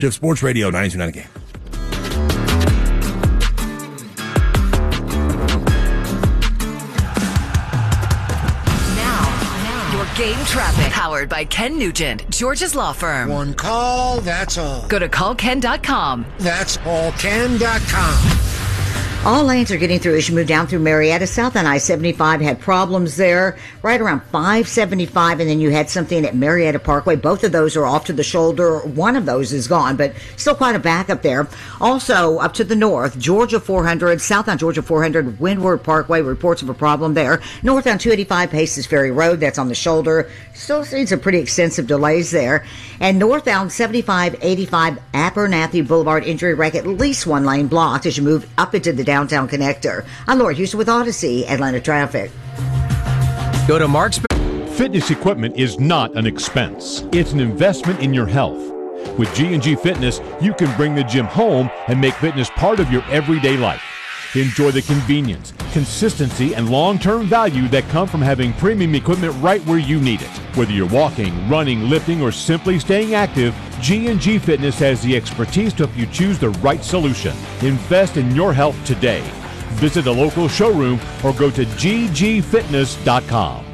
Sports Radio 92.9 Game. Game traffic. Powered by Ken Nugent, George's law firm. One call, that's all. Go to callken.com. That's allken.com. All lanes are getting through as you move down through Marietta. South on I-75 had problems there right around 575, and then you had something at Marietta Parkway. Both of those are off to the shoulder. One of those is gone, but still quite a backup there. Also, up to the north, Georgia 400, south on Georgia 400, Windward Parkway, reports of a problem there. North on 285, Paces Ferry Road, that's on the shoulder. Still seeing some pretty extensive delays there. And northbound 7585, Abernathy Boulevard, injury wreck, at least one lane blocked as you move up into the downtown connector. I'm Laura Houston with Odyssey Atlanta Traffic. Go to Mark's. Fitness equipment is not an expense. It's an investment in your health. With G&G Fitness, you can bring the gym home and make fitness part of your everyday life. Enjoy the convenience, consistency, and long-term value that come from having premium equipment right where you need it. Whether you're walking, running, lifting, or simply staying active, G&G Fitness has the expertise to help you choose the right solution. Invest in your health today. Visit a local showroom or go to ggfitness.com.